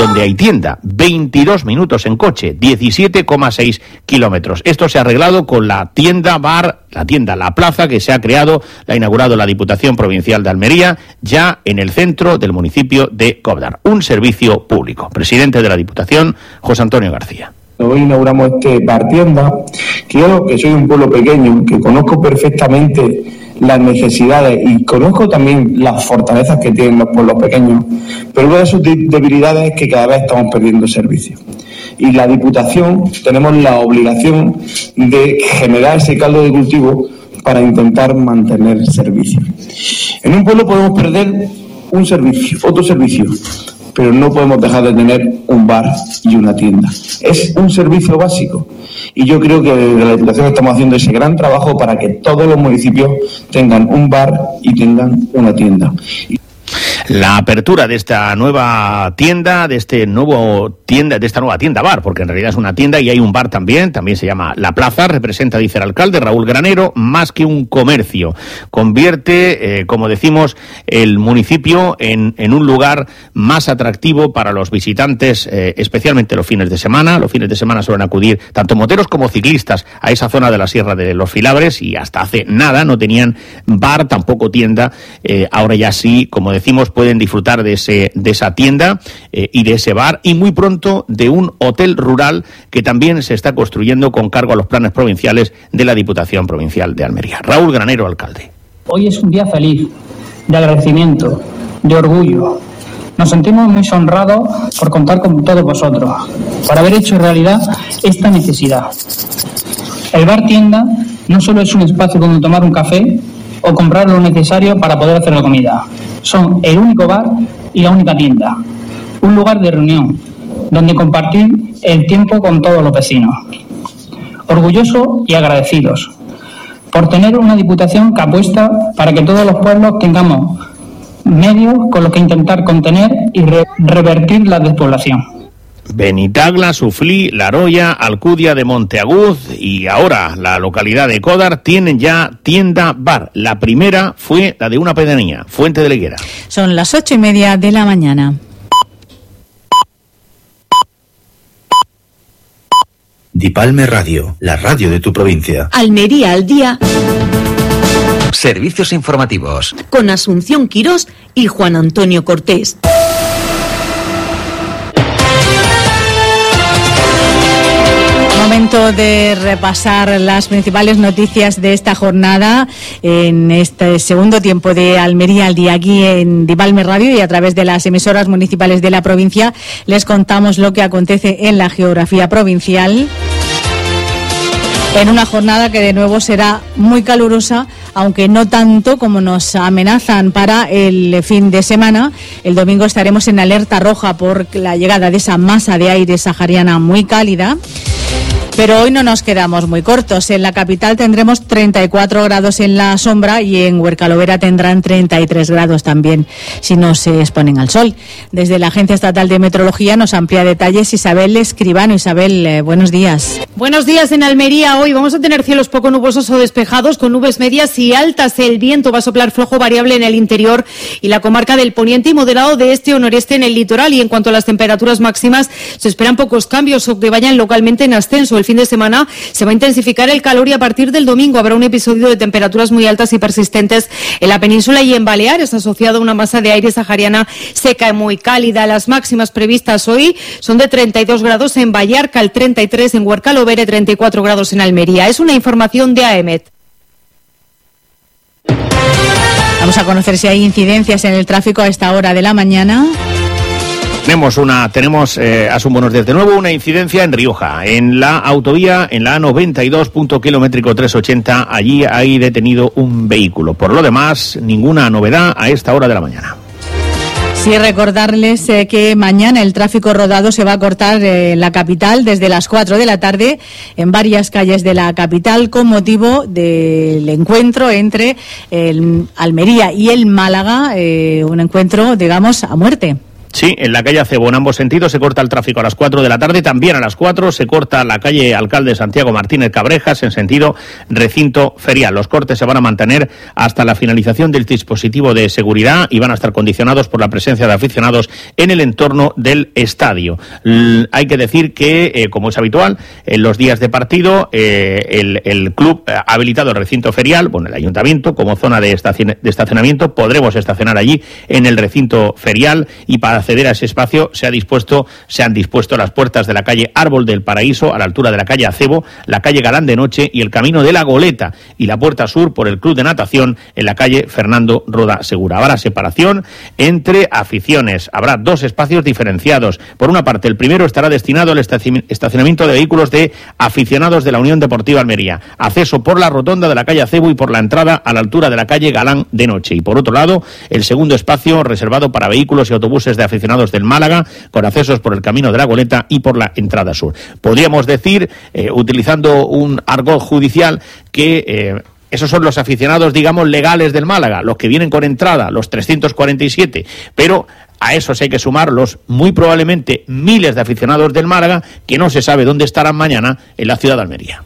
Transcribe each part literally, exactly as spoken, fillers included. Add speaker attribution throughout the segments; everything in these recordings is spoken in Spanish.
Speaker 1: donde hay tienda, veintidós minutos en coche, diecisiete coma seis kilómetros. Esto se ha arreglado con la tienda bar, la tienda La Plaza, que se ha creado, la ha inaugurado la Diputación Provincial de Almería, ya en el centro del municipio de Cóvdar. Un servicio público. Presidente de la Diputación, José Antonio García.
Speaker 2: Hoy inauguramos este bar tienda, que yo, que soy un pueblo pequeño, que conozco perfectamente las necesidades y conozco también las fortalezas que tienen los pueblos pequeños, pero una de sus debilidades es que cada vez estamos perdiendo servicios. Y la Diputación tenemos la obligación de generar ese caldo de cultivo para intentar mantener servicios. En un pueblo podemos perder un servicio, otro servicio, pero no podemos dejar de tener un bar y una tienda. Es un servicio básico y yo creo que desde la Diputación estamos haciendo ese gran trabajo para que todos los municipios tengan un bar y tengan una tienda.
Speaker 1: La apertura de esta nueva tienda, de este nuevo tienda, de esta nueva tienda bar, porque en realidad es una tienda y hay un bar también, también se llama La Plaza, representa, dice el alcalde Raúl Granero, más que un comercio. Convierte, eh, como decimos, el municipio en, en un lugar más atractivo para los visitantes, eh, especialmente los fines de semana. Los fines de semana suelen acudir tanto moteros como ciclistas a esa zona de la Sierra de los Filabres y hasta hace nada no tenían bar, tampoco tienda. Eh, ahora ya sí, como decimos, pueden disfrutar de ese de esa tienda eh, y de ese bar y muy pronto de un hotel rural que también se está construyendo con cargo a los planes provinciales de la Diputación Provincial de Almería. Raúl Granero, alcalde.
Speaker 3: Hoy es un día feliz, de agradecimiento, de orgullo. Nos sentimos muy honrados por contar con todos vosotros, por haber hecho realidad esta necesidad. El bar tienda no solo es un espacio donde tomar un café o comprar lo necesario para poder hacer la comida. Son el único bar y la única tienda. Un lugar de reunión, donde compartir el tiempo con todos los vecinos. Orgullosos y agradecidos por tener una Diputación que apuesta para que todos los pueblos tengamos medios con los que intentar contener y re- revertir la despoblación.
Speaker 1: Benitagla, Suflí, La Roya, Alcudia de Monteaguz y ahora la localidad de Códar tienen ya tienda bar. La primera fue la de una pedanía, Fuente de la Higuera.
Speaker 4: Son las ocho y media de la mañana.
Speaker 5: Dipalme Radio, la radio de tu provincia.
Speaker 6: Almería al día.
Speaker 7: Servicios informativos.
Speaker 6: Con Asunción Quirós y Juan Antonio Cortés.
Speaker 4: Momento de repasar las principales noticias de esta jornada en este segundo tiempo de Almería al día aquí en Dipalme Radio y a través de las emisoras municipales de la provincia les contamos lo que acontece en la geografía provincial en una jornada que de nuevo será muy calurosa, aunque no tanto como nos amenazan para el fin de semana. El domingo estaremos en alerta roja por la llegada de esa masa de aire sahariana muy cálida. Pero hoy no nos quedamos muy cortos. En la capital tendremos treinta y cuatro grados en la sombra y en Huercalovera tendrán treinta y tres grados también si no se exponen al sol. Desde la Agencia Estatal de Meteorología nos amplía detalles Isabel Escribano. Isabel, eh, buenos días.
Speaker 8: Buenos días. En Almería hoy vamos a tener cielos poco nubosos o despejados con nubes medias y altas. El viento va a soplar flojo variable en el interior y la comarca del poniente y moderado de este o noreste en el litoral. Y en cuanto a las temperaturas máximas, se esperan pocos cambios o que vayan localmente en ascenso. El fin de semana se va a intensificar el calor y a partir del domingo habrá un episodio de temperaturas muy altas y persistentes en la península y en Baleares, asociado a una masa de aire sahariana seca y muy cálida. Las máximas previstas hoy son de treinta y dos grados en Vallarca, el treinta y tres en Huercalovera, treinta y cuatro grados en Almería. Es una información de A E M E T.
Speaker 4: Vamos a conocer si hay incidencias en el tráfico a esta hora de la mañana.
Speaker 1: Tenemos una, tenemos, eh, Asun, buenos días de nuevo, una incidencia en Rioja, en la autovía, en la A noventa y dos, punto kilométrico trescientos ochenta, allí hay detenido un vehículo. Por lo demás, ninguna novedad a esta hora de la mañana.
Speaker 4: Sí, recordarles eh, que mañana el tráfico rodado se va a cortar eh, en la capital desde las cuatro de la tarde en varias calles de la capital con motivo del encuentro entre el Almería y el Málaga, eh, un encuentro, digamos, a muerte.
Speaker 1: Sí, en la calle Acebo, en ambos sentidos, se corta el tráfico a las cuatro de la tarde. También a las cuatro se corta la calle Alcalde Santiago Martínez Cabrejas en sentido recinto ferial. Los cortes se van a mantener hasta la finalización del dispositivo de seguridad y van a estar condicionados por la presencia de aficionados en el entorno del estadio. L- hay que decir que, eh, como es habitual, en los días de partido, eh, el, el club ha habilitado el recinto ferial, bueno, el ayuntamiento, como zona de, estacion- de estacionamiento. Podremos estacionar allí en el recinto ferial, y para acceder a ese espacio se ha dispuesto, se han dispuesto las puertas de la calle Árbol del Paraíso a la altura de la calle Acebo, la calle Galán de Noche y el camino de la Goleta, y la puerta sur por el Club de Natación en la calle Fernando Roda Segura. Habrá separación entre aficiones, habrá dos espacios diferenciados. Por una parte, el primero estará destinado al estacionamiento de vehículos de aficionados de la Unión Deportiva Almería, acceso por la rotonda de la calle Acebo y por la entrada a la altura de la calle Galán de Noche. Y por otro lado, el segundo espacio reservado para vehículos y autobuses de aficionados del Málaga, con accesos por el camino de la Goleta y por la entrada sur. Podríamos decir, eh, utilizando un argot judicial, que eh, esos son los aficionados, digamos, legales del Málaga, los que vienen con entrada, los trescientos cuarenta y siete, pero a esos hay que sumar los muy probablemente miles de aficionados del Málaga que no se sabe dónde estarán mañana en la ciudad de Almería.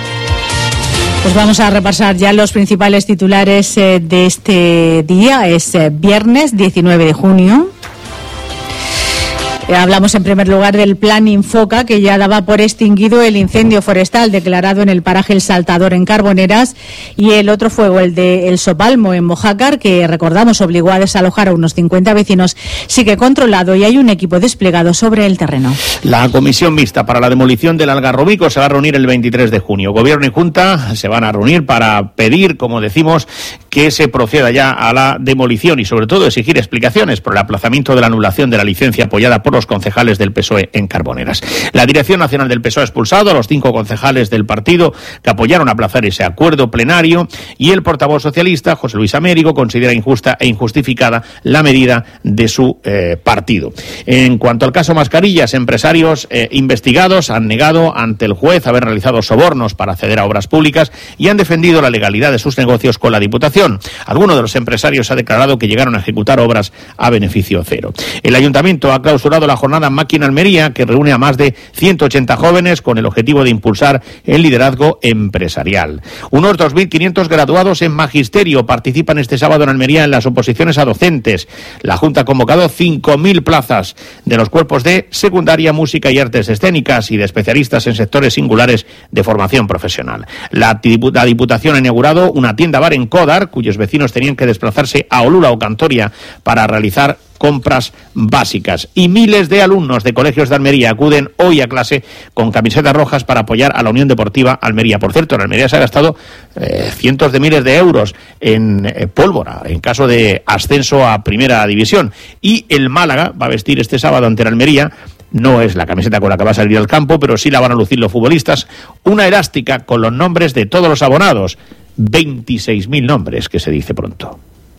Speaker 4: Pues vamos a repasar ya los principales titulares eh, de este día. Es eh, viernes diecinueve de junio. Hablamos en primer lugar del plan Infoca, que ya daba por extinguido el incendio forestal declarado en el paraje El Saltador en Carboneras, y el otro fuego, el de El Sopalmo en Mojácar, que recordamos obligó a desalojar a unos cincuenta vecinos, sigue controlado y hay un equipo desplegado sobre el terreno.
Speaker 1: La comisión mixta para la demolición del Algarrobico se va a reunir el veintitrés de junio. Gobierno y Junta se van a reunir para pedir, como decimos, que se proceda ya a la demolición y sobre todo exigir explicaciones por el aplazamiento de la anulación de la licencia apoyada por los concejales del P S O E en Carboneras. La Dirección Nacional del P S O E ha expulsado a los cinco concejales del partido que apoyaron aplazar ese acuerdo plenario, y el portavoz socialista, José Luis Américo, considera injusta e injustificada la medida de su eh, partido. En cuanto al caso Mascarillas, empresarios eh, investigados han negado ante el juez haber realizado sobornos para acceder a obras públicas y han defendido la legalidad de sus negocios con la Diputación. Alguno de los empresarios ha declarado que llegaron a ejecutar obras a beneficio cero. El Ayuntamiento ha clausurado la jornada Máquina Almería, que reúne a más de ciento ochenta jóvenes con el objetivo de impulsar el liderazgo empresarial. Unos dos mil quinientos graduados en Magisterio participan este sábado en Almería en las oposiciones a docentes. La Junta ha convocado cinco mil plazas de los cuerpos de secundaria, música y artes escénicas y de especialistas en sectores singulares de formación profesional. La, la Diputación ha inaugurado una tienda bar en Códar, cuyos vecinos tenían que desplazarse a Olula o Cantoria para realizar compras básicas. Y miles de alumnos de colegios de Almería acuden hoy a clase con camisetas rojas para apoyar a la Unión Deportiva Almería. Por cierto, en Almería se ha gastado eh, cientos de miles de euros en eh, pólvora, en caso de ascenso a Primera División. Y el Málaga va a vestir este sábado ante el Almería, no es la camiseta con la que va a salir al campo, pero sí la van a lucir los futbolistas, una elástica con los nombres de todos los abonados. veintiséis mil nombres, que se dice pronto.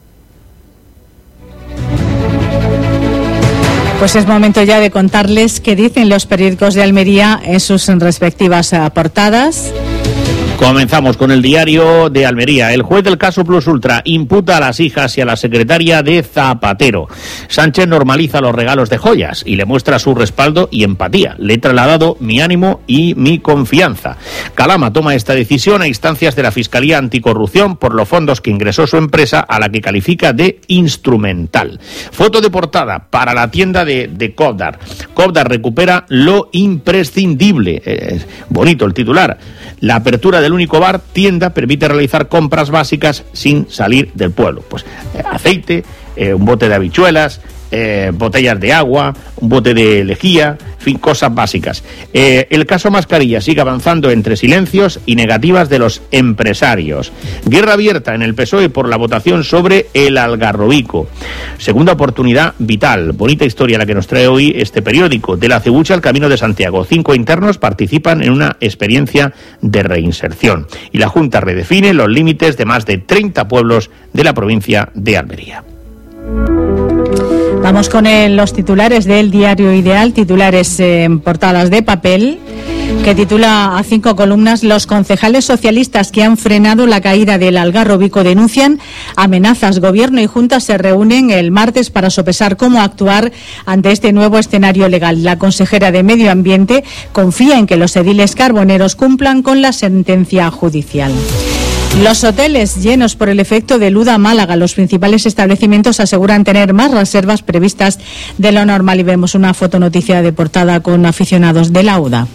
Speaker 4: Pues es momento ya de contarles qué dicen los periódicos de Almería en sus respectivas portadas.
Speaker 1: Comenzamos con el Diario de Almería. El juez del caso Plus Ultra imputa a las hijas y a la secretaria de Zapatero. Sánchez normaliza los regalos de joyas y le muestra su respaldo y empatía. Le he trasladado mi ánimo y mi confianza. Calama toma esta decisión a instancias de la Fiscalía Anticorrupción por los fondos que ingresó su empresa, a la que califica de instrumental. Foto de portada para la tienda de, de Cobdar. Cobdar recupera lo imprescindible. Eh, bonito el titular. La apertura del único bar tienda permite realizar compras básicas sin salir del pueblo. Pues eh, aceite, eh, un bote de habichuelas, eh, botellas de agua, un bote de lejía, en fin, cosas básicas. Eh, el caso Mascarilla sigue avanzando entre silencios y negativas de los empresarios. Guerra abierta en el P S O E por la votación sobre el Algarrobico. Segunda oportunidad vital. Bonita historia la que nos trae hoy este periódico. De la Cebucha al Camino de Santiago. Cinco internos participan en una experiencia de reinserción. Y la Junta redefine los límites de más de treinta pueblos de la provincia de Almería.
Speaker 4: Vamos con el, los titulares del diario Ideal, titulares en eh, portadas de papel, que titula a cinco columnas: los concejales socialistas que han frenado la caída del Algarrobico denuncian amenazas. Gobierno y Junta se reúnen el martes para sopesar cómo actuar ante este nuevo escenario legal. La consejera de Medio Ambiente confía en que los ediles carboneros cumplan con la sentencia judicial. Los hoteles llenos por el efecto de Luda Málaga. Los principales establecimientos aseguran tener más reservas previstas de lo normal. Y vemos una fotonoticia de portada con aficionados de la U D A.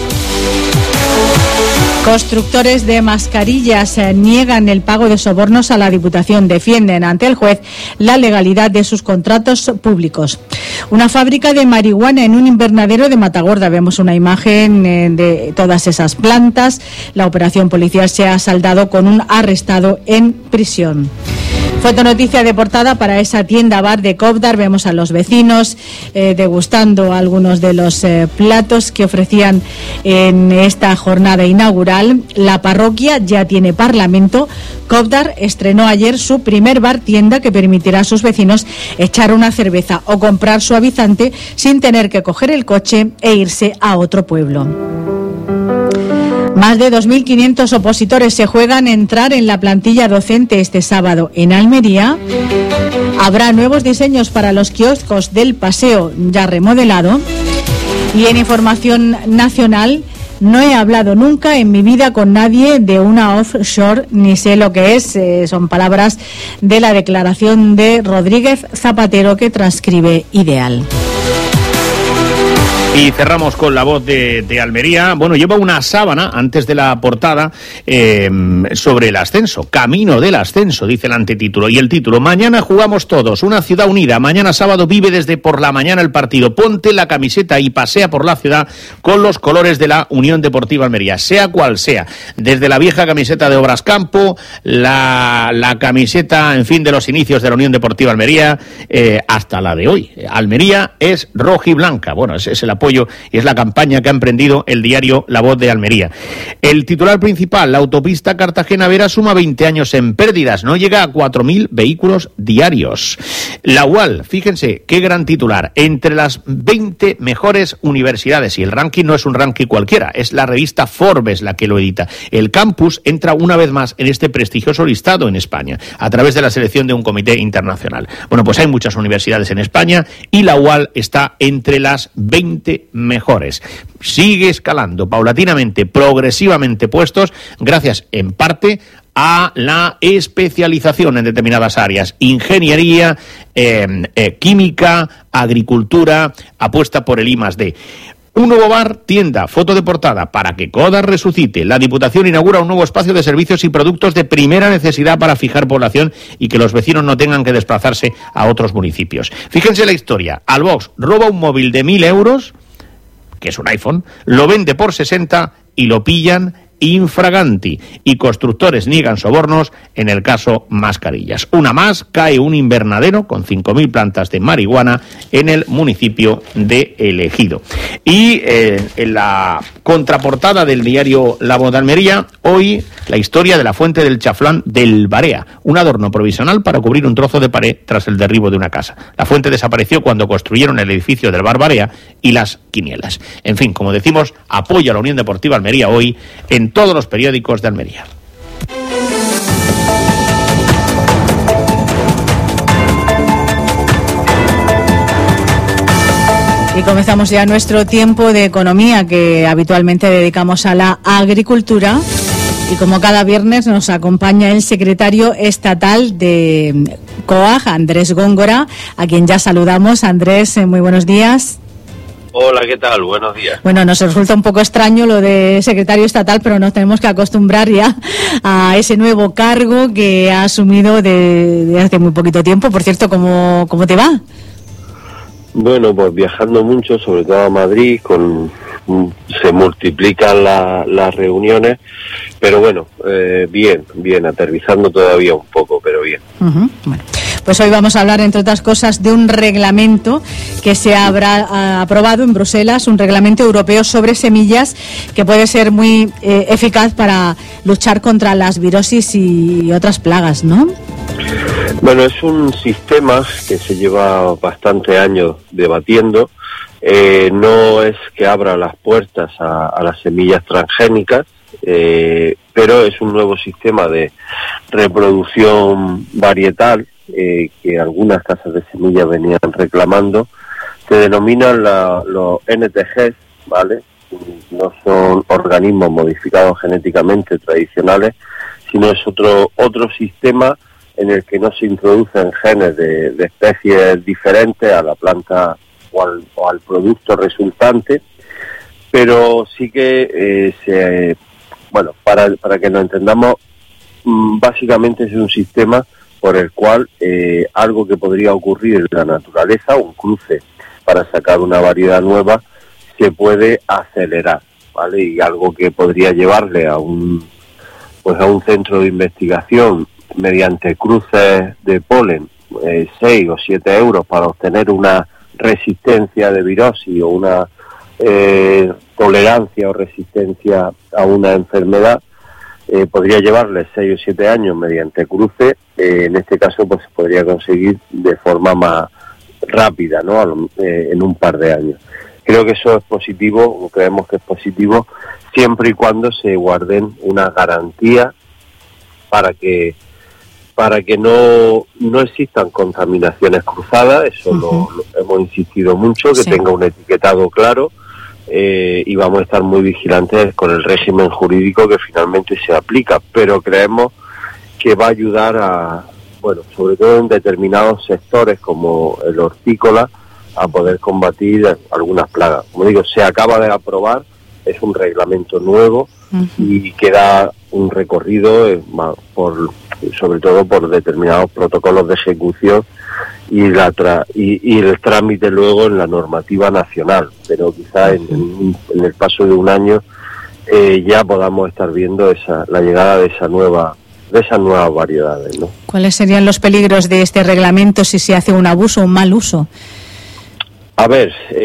Speaker 4: Constructores de mascarillas eh, niegan el pago de sobornos a la Diputación. Defienden ante el juez la legalidad de sus contratos públicos. Una fábrica de marihuana en un invernadero de Matagorda. Vemos una imagen eh, de todas esas plantas. La operación policial se ha saldado con un arrestado en prisión. Fotonoticia de portada para esa tienda bar de Cobdar. Vemos a los vecinos eh, degustando algunos de los eh, platos que ofrecían en esta jornada inaugural. La parroquia ya tiene parlamento. Cobdar estrenó ayer su primer bar tienda que permitirá a sus vecinos echar una cerveza o comprar suavizante sin tener que coger el coche e irse a otro pueblo. Más de dos mil quinientos opositores se juegan entrar en la plantilla docente este sábado en Almería. Habrá nuevos diseños para los kioscos del paseo ya remodelado. Y en información nacional, no he hablado nunca en mi vida con nadie de una offshore, ni sé lo que es. Eh, son palabras de la declaración de Rodríguez Zapatero que transcribe Ideal.
Speaker 1: Y cerramos con La Voz de, de Almería. Bueno, lleva una sábana antes de la portada eh, sobre el ascenso. Camino del ascenso, dice el antetítulo. Y el título: mañana jugamos todos, una ciudad unida. Mañana sábado vive desde por la mañana el partido. Ponte la camiseta y pasea por la ciudad con los colores de la Unión Deportiva Almería, sea cual sea. Desde la vieja camiseta de Obras Campo, la, la camiseta, en fin, de los inicios de la Unión Deportiva Almería, eh, hasta la de hoy. Almería es rojiblanca. Bueno, ese es el apoyo y es la campaña que ha emprendido el diario La Voz de Almería. El titular principal: la autopista Cartagena-Vera suma veinte años en pérdidas, no llega a cuatro mil vehículos diarios. La U A L, fíjense qué gran titular: entre las veinte mejores universidades, y el ranking no es un ranking cualquiera, es la revista Forbes la que lo edita. El campus entra una vez más en este prestigioso listado en España, a través de la selección de un comité internacional. Bueno, pues hay muchas universidades en España y la U A L está entre las veinte mejores. Sigue escalando paulatinamente, progresivamente puestos, gracias en parte a la especialización en determinadas áreas: ingeniería, eh, eh, química, agricultura, apuesta por el I más D. Un nuevo bar, tienda, foto de portada, para que Codar resucite. La Diputación inaugura un nuevo espacio de servicios y productos de primera necesidad para fijar población y que los vecinos no tengan que desplazarse a otros municipios. Fíjense la historia: Alvox roba un móvil de mil euros, que es un iPhone, lo vende por sesenta y lo pillan infraganti. Y constructores niegan sobornos en el caso Mascarillas. Una más: cae un invernadero con cinco mil plantas de marihuana en el municipio de El Ejido. Y eh, en la contraportada del diario La Voz de Almería, hoy la historia de la fuente del Chaflán del Barea, un adorno provisional para cubrir un trozo de pared tras el derribo de una casa. La fuente desapareció cuando construyeron el edificio del Bar Barea y las quinielas. En fin, como decimos, apoya a la Unión Deportiva Almería hoy en todos los periódicos de Almería.
Speaker 4: Y comenzamos ya nuestro tiempo de economía, que habitualmente dedicamos a la agricultura. Y como cada viernes nos acompaña el secretario estatal de COAG, Andrés Góngora, a quien ya saludamos. Andrés, muy buenos días.
Speaker 7: Hola, ¿qué tal? Buenos días.
Speaker 4: Bueno, nos resulta un poco extraño lo de secretario estatal, pero nos tenemos que acostumbrar ya a ese nuevo cargo que ha asumido de, de hace muy poquito tiempo. Por cierto, ¿cómo, cómo te va?
Speaker 7: Bueno, pues viajando mucho, sobre todo a Madrid, con se multiplican la, las reuniones, pero bueno, eh, bien, bien, aterrizando todavía un poco, pero bien.
Speaker 4: Uh-huh. Bueno, pues hoy vamos a hablar, entre otras cosas, de un reglamento que se habrá aprobado en Bruselas, un reglamento europeo sobre semillas que puede ser muy eh, eficaz para luchar contra las virosis y otras plagas, ¿no?
Speaker 7: Bueno, es un sistema que se lleva bastante años debatiendo. Eh, no es que abra las puertas a, a las semillas transgénicas, eh, pero es un nuevo sistema de reproducción varietal eh, que algunas casas de semillas venían reclamando. Se denominan la, los N T Gs, ¿vale? No son organismos modificados genéticamente tradicionales, sino es otro otro sistema en el que no se introducen genes de, de especies diferentes a la planta o al, o al producto resultante, pero sí que eh, se, bueno, para, para que nos entendamos, básicamente es un sistema por el cual eh, algo que podría ocurrir en la naturaleza, un cruce para sacar una variedad nueva, se puede acelerar, ¿vale? Y algo que podría llevarle a un pues a un centro de investigación mediante cruces de polen, eh, seis o siete euros para obtener una resistencia de virosis o una eh, tolerancia o resistencia a una enfermedad, eh, podría llevarle seis o siete años mediante cruce. Eh, en este caso pues se podría conseguir de forma más rápida, ¿no? Lo, eh, en un par de años. Creo que eso es positivo, o creemos que es positivo, siempre y cuando se guarden unas garantías para que para que no no existan contaminaciones cruzadas. Eso uh-huh. lo, lo hemos insistido mucho, que sí. tenga un etiquetado claro, eh, y vamos a estar muy vigilantes con el régimen jurídico que finalmente se aplica, pero creemos que va a ayudar a, bueno, sobre todo en determinados sectores como el hortícola, a poder combatir algunas plagas. Como digo, se acaba de aprobar, es un reglamento nuevo uh-huh. y queda un recorrido eh, por sobre todo por determinados protocolos de ejecución y la tra- y, y el trámite luego en la normativa nacional, pero quizá en, en, en el paso de un año eh, ya podamos estar viendo esa la llegada de esa nueva de esas nuevas variedades, ¿no?
Speaker 4: ¿Cuáles serían los peligros de este reglamento si se hace un abuso o un mal uso?
Speaker 7: A ver,